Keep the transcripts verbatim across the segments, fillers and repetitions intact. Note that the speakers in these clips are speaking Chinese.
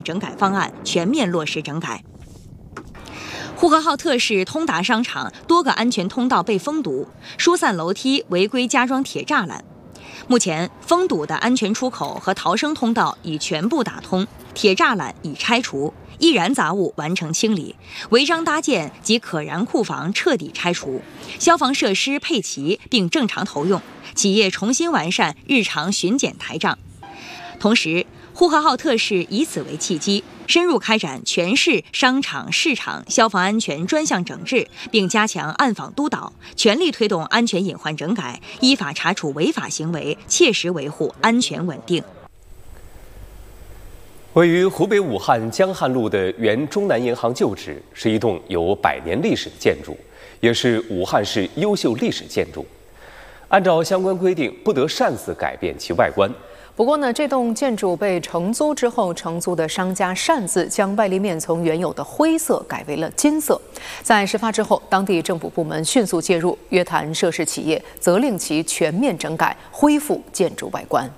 整改方案全面落实整改。呼和浩特市通达商场多个安全通道被封堵，疏散楼梯违规加装铁栅栏。目前，封堵的安全出口和逃生通道已全部打通，铁栅栏已拆除，易燃杂物完成清理，违章搭建及可燃库房彻底拆除，消防设施配齐并正常投用，企业重新完善日常巡检台账。同时，呼和浩特市以此为契机，深入开展全市商场、市场消防安全专项整治，并加强暗访督导，全力推动安全隐患整改，依法查处违法行为，切实维护安全稳定。 位于湖北武汉江汉路的原中南银行旧址是一栋有百年历史的建筑，也是武汉市优秀历史建筑。按照相关规定，不得擅自改变其外观。 不过呢，这栋建筑被承租之后，承租的商家擅自将外立面从原有的灰色改为了金色。在事发之后，当地政府部门迅速介入，约谈涉事企业，责令其全面整改，恢复建筑外观。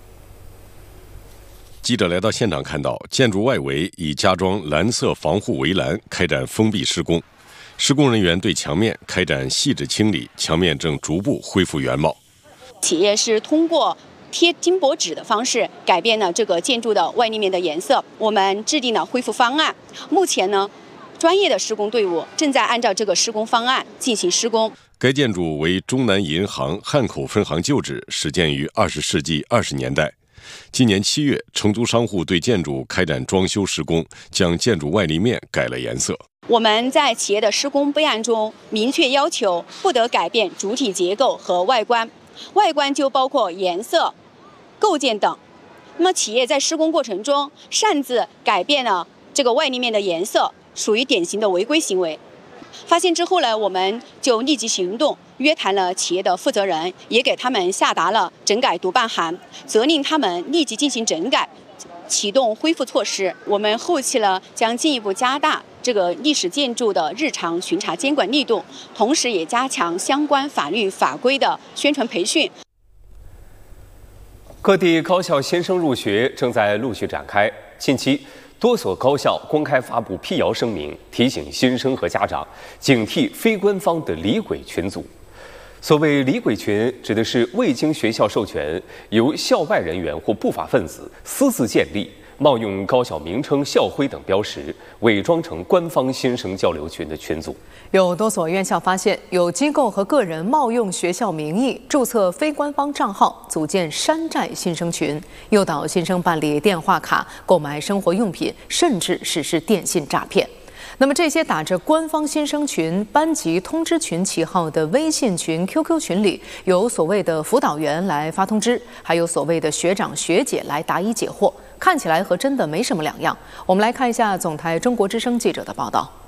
记者来到现场，看到建筑外围已加装蓝色防护围栏，开展封闭施工。施工人员对墙面开展细致清理，墙面正逐步恢复原貌。 企业是通过贴金箔纸的方式改变了这个建筑的外立面的颜色。我们制定了恢复方案，目前呢，专业的施工队伍正在按照这个施工方案进行施工。 该建筑为中南银行汉口分行旧址，始建于二十世纪二十年代。今年七月，承租商户对建筑开展装修施工，将建筑外立面改了颜色。 我们在企业的施工备案中明确要求，不得改变主体结构和外观，外观就包括颜色、构件等。那么企业在施工过程中擅自改变了这个外立面的颜色，属于典型的违规行为。发现之后呢，我们就立即行动，约谈了企业的负责人，也给他们下达了整改督办函，责令他们立即进行整改，启动恢复措施。我们后期呢，将进一步加大这个历史建筑的日常巡查监管力度，同时也加强相关法律法规的宣传培训。 各地高校新生入学正在陆续展开，近期多所高校公开发布辟谣声明，提醒新生和家长警惕非官方的离轨群组。所谓离轨群，指的是未经学校授权，由校外人员或不法分子私自建立，冒用高校名称、校徽等标识，伪装成官方新生交流群的群组。 有多所院校发现，有机构和个人冒用学校名义注册非官方账号，组建山寨新生群，诱导新生办理电话卡、购买生活用品，甚至实施电信诈骗。那么这些打着官方新生群、班级通知群旗号的微信群、Q Q 群里，有所谓的辅导员来发通知，还有所谓的学长学姐来答疑解惑，看起来和真的没什么两样。我们来看一下总台中国之声记者的报道。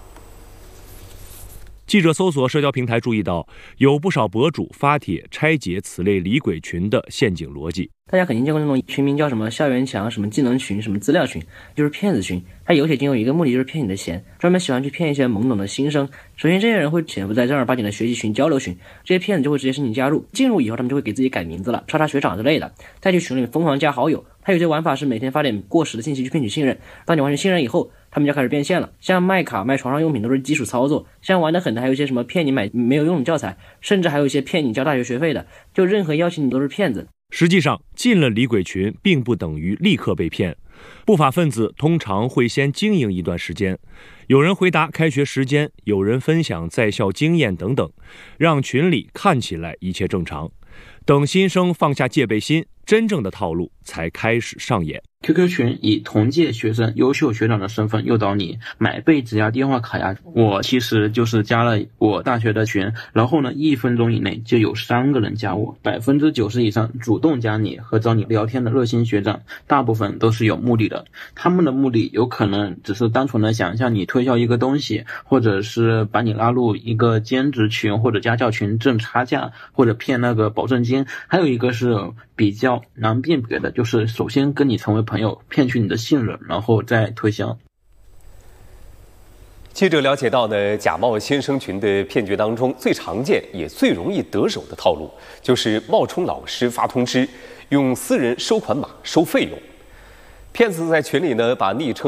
记者搜索社交平台注意到，有不少博主发帖拆解此类离轨群的陷阱逻辑。 大家肯定见过那种群名叫什么校园墙、什么技能群、什么资料群，就是骗子群。它有且仅有一个目的，就是骗你的钱，专门喜欢去骗一些懵懂的新生。首先，这些人会潜伏在正儿八经的学习群、交流群，这些骗子就会直接申请加入。进入以后，他们就会给自己改名字了，叉叉学长之类的，再去群里疯狂加好友。他有些玩法是每天发点过时的信息去骗取信任，当你完全信任以后，他们就开始变现了。像卖卡、卖床上用品都是基础操作，像玩得狠的还有一些什么骗你买没有用的教材，甚至还有一些骗你交大学学费的，就任何邀请你都是骗子。 实际上，进了离轨群并不等于立刻被骗，不法分子通常会先经营一段时间，有人回答开学时间，有人分享在校经验等等，让群里看起来一切正常。等新生放下戒备心，真正的套路才开始上演。 Q Q 群以同届学生、优秀学长的身份诱导你买被子呀、电话卡呀。我其实就是加了我大学的群，然后呢，一分钟以内就有三个人加我，百分之九十以上主动加你和找你聊天的热心学长，大部分都是有目的的。他们的目的有可能只是单纯的想向你推销一个东西，或者是把你拉入一个兼职群或者家教群挣差价，或者骗那个保证金。还有一个是比较难辨别的，就是首先跟你成为朋友，骗取你的信任，然后再推销。 记者了解到呢，假冒新生群的骗局当中，最常见也最容易得手的套路，就是冒充老师发通知，用私人收款码收费用。 骗子在群里呢把昵称